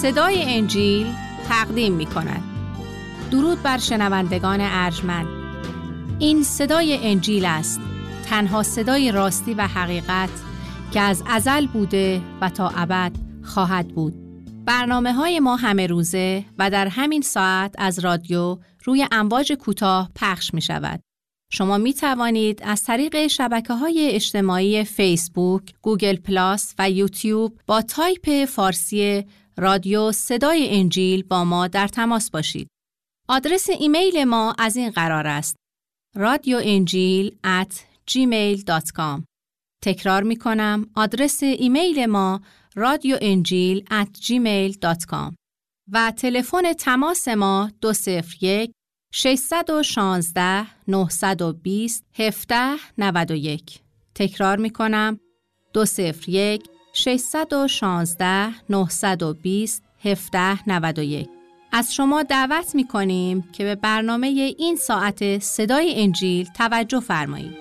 صدای انجیل تقدیم می کند. درود بر شنوندگان ارجمند. این صدای انجیل است، تنها صدای راستی و حقیقت که از ازل بوده و تا ابد خواهد بود. برنامه‌های ما همه روزه و در همین ساعت از رادیو روی امواج کوتاه پخش می شود. شما می توانید از طریق شبکه‌های اجتماعی فیسبوک، گوگل پلاس و یوتیوب با تایپ فارسی رادیو صدای انجیل با ما در تماس باشید. آدرس ایمیل ما از این قرار است: radioenjil@gmail.com. تکرار می کنم، آدرس ایمیل ما radioenjil@gmail.com و تلفن تماس ما 201 616 920 1791. تکرار می کنم، 201 616 920 1791. از شما دعوت می کنیم که به برنامه این ساعت صدای انجیل توجه فرمایید.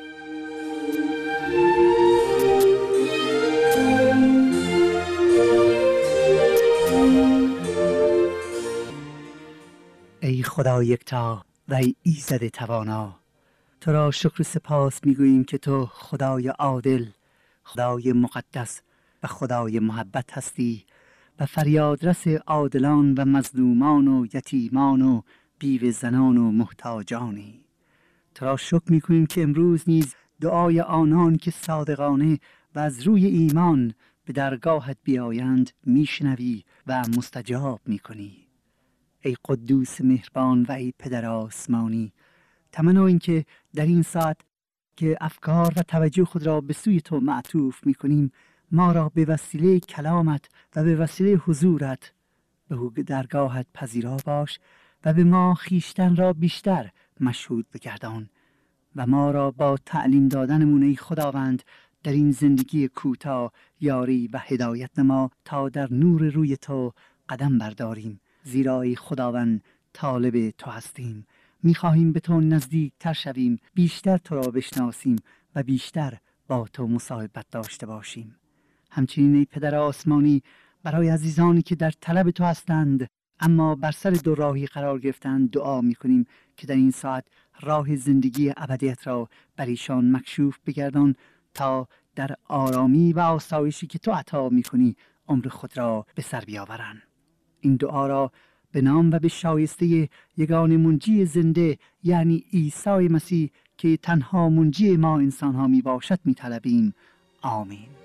ای خدا یکتا و ای ایزد توانا، تو را شکر و سپاس میگوییم که تو خدای عادل، خدای مقدس و خدای محبت هستی و فریادرس عادلان و مظلومان و یتیمان و بیوه زنان و محتاجانی. تو را شکر میکنیم که امروز نیز دعای آنان که صادقانه و از روی ایمان به درگاهت بیایند میشنوی و مستجاب میکنی. ای قدوس مهربان و ای پدر آسمانی، تمنا این که در این ساعت که افکار و توجه خود را به سوی تو معطوف میکنیم، ما را به وسیله کلامت و به وسیله حضورت به درگاهت پذیرا باش و به ما خیشتن را بیشتر مشهود بگردان و ما را با تعلیم دادنمون ای خداوند در این زندگی کوتاه یاری و هدایت نما تا در نور روی تو قدم برداریم، زیرا ای خداوند طالب تو هستیم. می‌خواهیم به تو نزدیک تر شویم، بیشتر تو را بشناسیم و بیشتر با تو مصاحبت داشته باشیم. همچنین ای پدر آسمانی، برای عزیزانی که در طلب تو هستند اما بر سر دو راهی قرار گرفتند دعا می‌کنیم که در این ساعت راه زندگی ابدیت را بر ایشان مکشوف بگردان تا در آرامی و آسایشی که تو عطا می‌کنی عمر خود را به سر بیاورند. این دعا را به نام و به شایسته یگان منجی زنده یعنی عیسی مسیح که تنها منجی ما انسان ها می باشد می طلبیم. آمین.